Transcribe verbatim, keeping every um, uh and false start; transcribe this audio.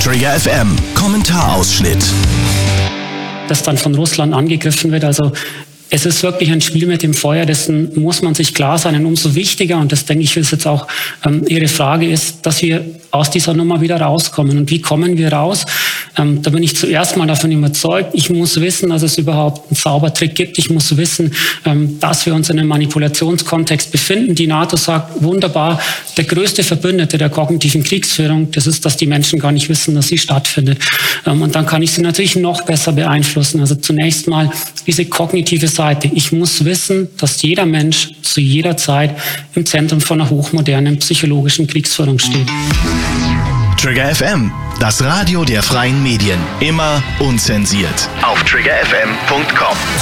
Trigger F M, Kommentarausschnitt. Das dann von Russland angegriffen wird, also es ist wirklich ein Spiel mit dem Feuer, dessen muss man sich klar sein. Und umso wichtiger, und das denke ich, ist jetzt auch ähm, Ihre Frage, ist, dass wir aus dieser Nummer wieder rauskommen. Und wie kommen wir raus? Ähm, da bin ich zuerst mal davon überzeugt, ich muss wissen, dass es überhaupt einen Zaubertrick gibt. Ich muss wissen, ähm, dass wir uns in einem Manipulationskontext befinden. Die NATO sagt, wunderbar, der größte Verbündete der kognitiven Kriegsführung, das ist, dass die Menschen gar nicht wissen, dass sie stattfindet. Ähm, und dann kann ich sie natürlich noch besser beeinflussen. Also zunächst mal diese kognitive Seite. Ich muss wissen, dass jeder Mensch zu jeder Zeit im Zentrum von einer hochmodernen psychologischen Kriegsführung steht. Trigger F M, das Radio der freien Medien. Immer unzensiert. Auf trigger f m punkt com.